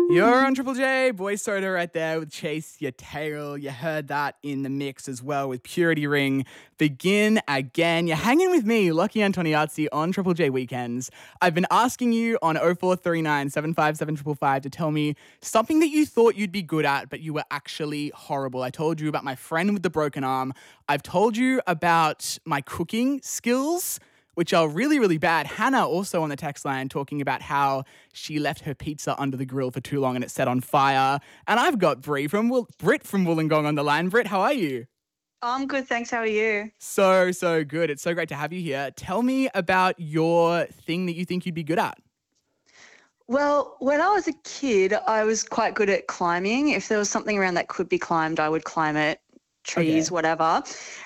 You're on Triple J, Boy Soda right there with Chase Your Tail. You heard that in the mix as well with Purity Ring. Begin Again. You're hanging with me, Lucky Antoniazzi, on Triple J Weekends. I've been asking you on 0439 757 555 to tell me something that you thought you'd be good at, but you were actually horrible. I told you about my friend with the broken arm. I've told you about my cooking skills, which are really, really bad. Hannah also on the text line talking about how she left her pizza under the grill for too long and it set on fire. And I've got Britt from Wollongong on the line. Britt, how are you? I'm good, thanks. How are you? So good. It's so great to have you here. Tell me about your thing that you think you'd be good at. Well, when I was a kid, I was quite good at climbing. If there was something around that could be climbed, I would climb it, trees, whatever.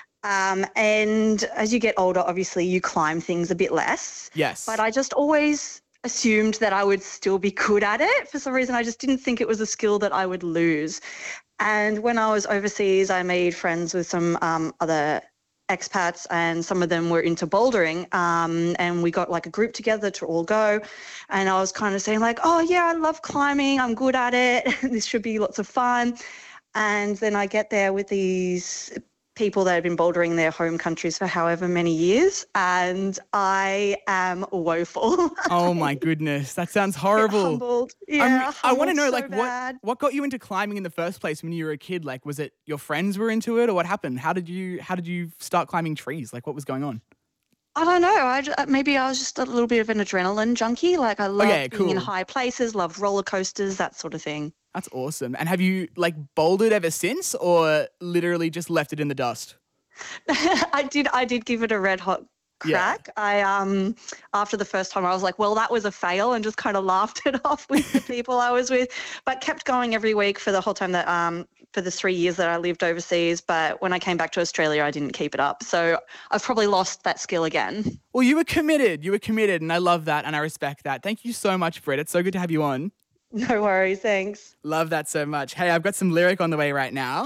And as you get older, obviously you climb things a bit less. Yes. But I just always assumed that I would still be good at it. For some reason, I just didn't think it was a skill that I would lose. And when I was overseas, I made friends with some other expats, and some of them were into bouldering, and we got like a group together to all go, and I was kind of saying like, oh yeah, I love climbing, I'm good at it, this should be lots of fun. And then I get there with these people that have been bouldering their home countries for however many years, and I am woeful. Oh my goodness, that sounds horrible. Humbled. Yeah, I want to know, so like, what got you into climbing in the first place when you were a kid? Like, was it your friends were into it, or what happened? How did you start climbing trees? Like, what was going on? I don't know. Maybe I was just a little bit of an adrenaline junkie. Like, I love being in high places, love roller coasters, that sort of thing. That's awesome. And have you like bouldered ever since, or literally just left it in the dust? I did give it a red hot crack. Yeah. After the first time I was like, well, that was a fail, and just kind of laughed it off with the people I was with, but kept going every week for the whole time that for the 3 years that I lived overseas. But when I came back to Australia, I didn't keep it up. So I've probably lost that skill again. Well, you were committed, and I love that and I respect that. Thank you so much, Britt. It's so good to have you on. No worries, thanks. Love that so much. Hey, I've got some lyric on the way right now.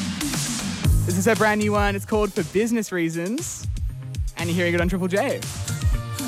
This is a brand new one. It's called For Business Reasons. And you're hearing it on Triple J.